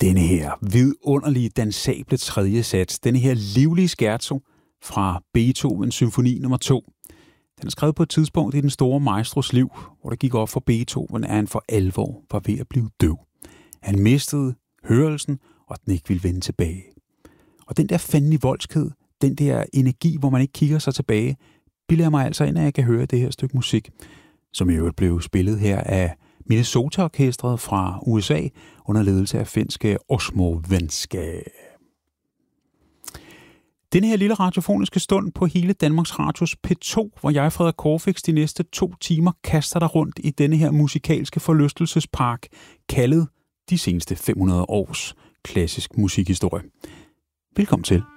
Denne her vidunderlige dansable tredje sats, denne her livlige scherzo fra Beethovens symfoni nummer 2. Den er skrevet på et tidspunkt i den store maestros liv, hvor det gik op for Beethoven, at han for alvor var ved at blive døv. Han mistede hørelsen, og den ikke ville vende tilbage. Og den der fandelig voldskhed, den der energi, hvor man ikke kigger sig tilbage, bilder mig altså ind, at jeg kan høre det her stykke musik, som i øvrigt blev spillet her af Minnesota-orkestret fra USA under ledelse af finske Osmo Venska. Denne her lille radiofoniske stund på hele Danmarks Radios P2, hvor jeg, Frederik Corfix, de næste 2 timer kaster dig rundt i denne her musikalske forlystelsespark, kaldet de seneste 500 års klassisk musikhistorie. Velkommen til.